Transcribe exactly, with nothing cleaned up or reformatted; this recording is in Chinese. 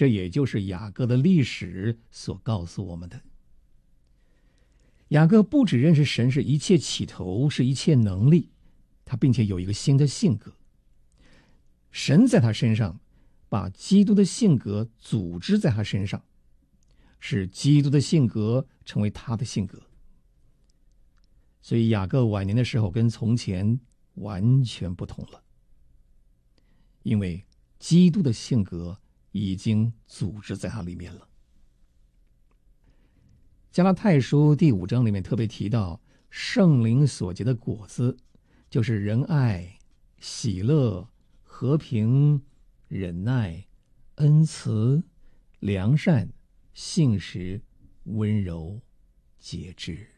这也就是雅各的历史所告诉我们的。雅各不只认识神是一切起头，是一切能力，他并且有一个新的性格。神在他身上把基督的性格组织在他身上，使基督的性格成为他的性格。所以雅各晚年的时候跟从前完全不同了，因为基督的性格已经组织在他里面了。加拉太书第五章里面特别提到，圣灵所结的果子就是仁爱、喜乐、和平、忍耐、恩慈、良善、信实、温柔、节制。